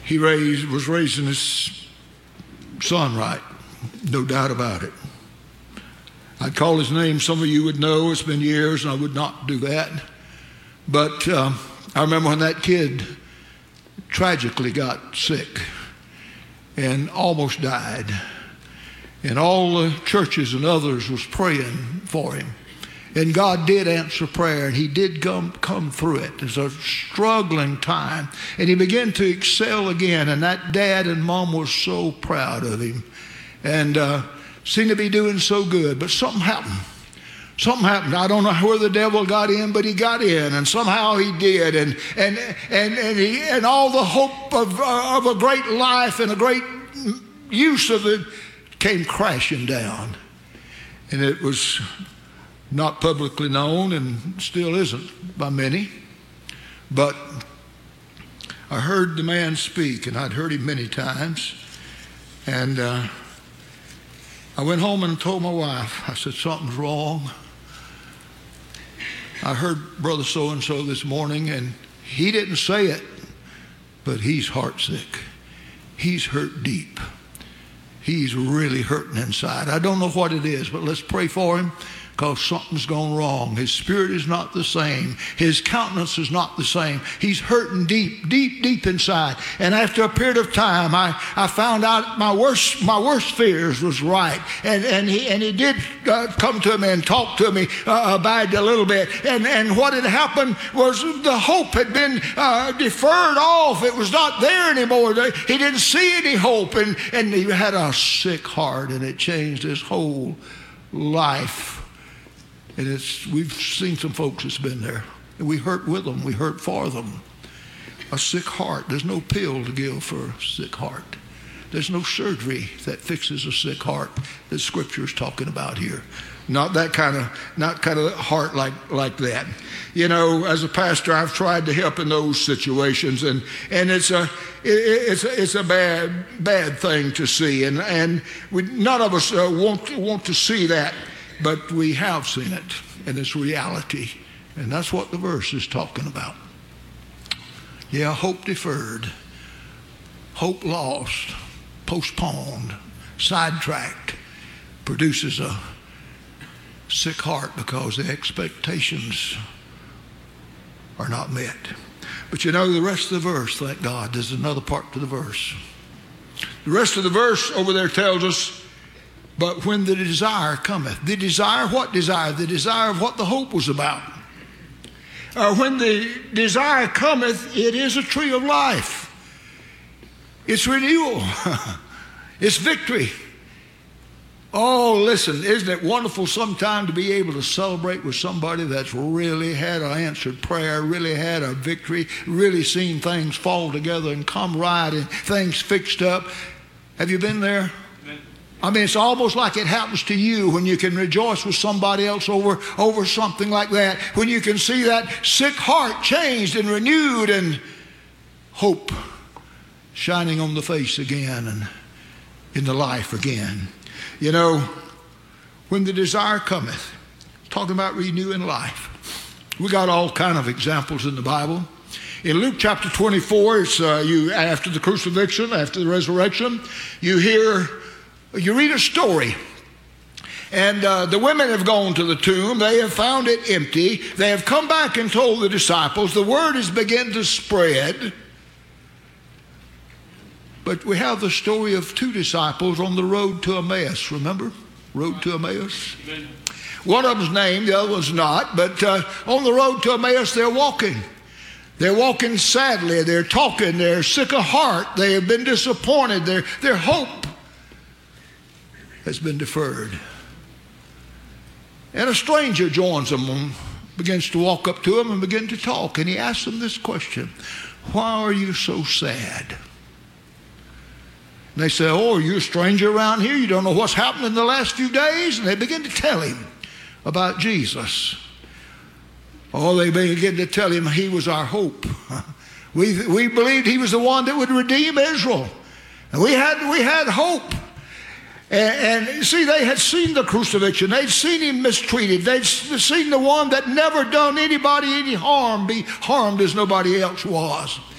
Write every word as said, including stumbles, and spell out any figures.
He raised, was raising his son right, no doubt about it. I'd call his name. Some of you would know. It's been years, and I would not do that. But uh, I remember when that kid tragically got sick and almost died. And all the churches and others was praying for him. And God did answer prayer, and he did come, come through it. It was a struggling time. And he began to excel again, and that dad and mom was so proud of him. And uh, seemed to be doing so good. But something happened. Something happened. I don't know where the devil got in, but he got in, and somehow he did. And and and and, he, and all the hope of, uh, of a great life and a great use of it came crashing down. And it was not publicly known, and still isn't by many. But I heard the man speak, and I'd heard him many times. And uh, I went home and told my wife, I said, something's wrong. I heard Brother so-and-so this morning, and he didn't say it, but he's heartsick. He's hurt deep. He's really hurting inside. I don't know what it is, but let's pray for him, because something's gone wrong. His spirit is not the same. His countenance is not the same. He's hurting deep, deep, deep inside. And after a period of time, I, I found out my worst my worst fears was right. And and he and he did uh, come to me and talk to me uh, about it a little bit. And and what had happened was the hope had been uh, deferred off. It was not there anymore. He didn't see any hope, and and he had a sick heart, and it changed his whole life. And it's, we've seen some folks that's been there. And we hurt with them. We hurt for them. A sick heart. There's no pill to give for a sick heart. There's no surgery that fixes a sick heart that Scripture is talking about here. Not that kind of, not kind of heart like, like that. You know, as a pastor, I've tried to help in those situations, and, and it's a, it's a, it's a bad, bad thing to see. And, and we, none of us uh, want, want to see that. But we have seen it, and it's reality. And that's what the verse is talking about. Yeah, hope deferred, hope lost, postponed, sidetracked, produces a sick heart because the expectations are not met. But you know, the rest of the verse, thank God, there's another part to the verse. The rest of the verse over there tells us, but when the desire cometh, the desire, what desire? The desire of what the hope was about. Uh, when the desire cometh, it is a tree of life. It's renewal. It's victory. Oh, listen, isn't it wonderful sometime to be able to celebrate with somebody that's really had an answered prayer, really had a victory, really seen things fall together and come right and things fixed up. Have you been there? I mean, it's almost like it happens to you when you can rejoice with somebody else over, over something like that, when you can see that sick heart changed and renewed and hope shining on the face again and in the life again. You know, when the desire cometh, talking about renewing life. We got all kind of examples in the Bible. In Luke chapter twenty-four, it's uh, you after the crucifixion, after the resurrection, you hear... You read a story, and uh, the women have gone to the tomb. They have found it empty. They have come back and told the disciples. The word has begun to spread. But we have the story of two disciples on the road to Emmaus. Remember? Road to Emmaus. Amen. One of them's named, the other one's not. But uh, on the road to Emmaus, they're walking. They're walking sadly. They're talking. They're sick of heart. They have been disappointed. Their, their hope has been deferred. And a stranger joins them and begins to walk up to them and begin to talk. And he asks them this question: why are you so sad? And they say, oh, you're a stranger around here. You don't know what's happened in the last few days. And they begin to tell him about Jesus. Oh, they begin to tell him he was our hope. We, we believed he was the one that would redeem Israel. And we had, we had hope. And, and see, they had seen the crucifixion. They'd seen him mistreated. They'd seen the one that never done anybody any harm be harmed as nobody else was.